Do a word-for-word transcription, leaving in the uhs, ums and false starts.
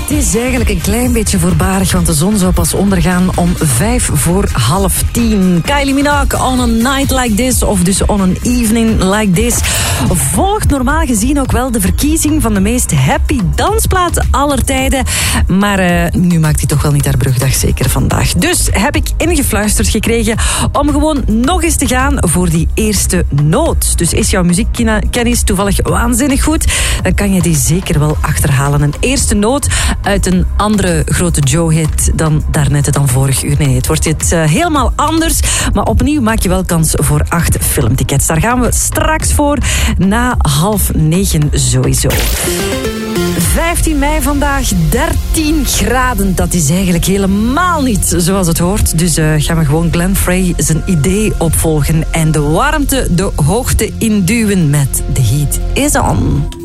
Het is eigenlijk een klein beetje voorbarig, want de zon zou pas ondergaan om vijf voor half tien. Kylie Minogue, On a Night Like This, of dus On an Evening Like This, volgt normaal gezien ook wel de verkiezing van de meest happy dansplaat aller tijden. Maar uh, nu maakt hij toch wel niet haar brugdag, zeker vandaag. Dus heb ik ingefluisterd gekregen om gewoon nog eens te gaan voor die eerste noot. Dus is jouw muziekkennis toevallig waanzinnig goed, dan kan je die zeker wel achterhalen. Een eerste noot uit een andere grote Joe-hit dan daarnet, dan vorig uur. Nee, het wordt dit uh, helemaal anders. Maar opnieuw maak je wel kans voor acht filmtickets. Daar gaan we straks voor, na half negen sowieso. vijftien mei vandaag, dertien graden. Dat is eigenlijk helemaal niet zoals het hoort. Dus uh, gaan we gewoon Glenn Frey zijn idee opvolgen en de warmte de hoogte induwen met The Heat Is On.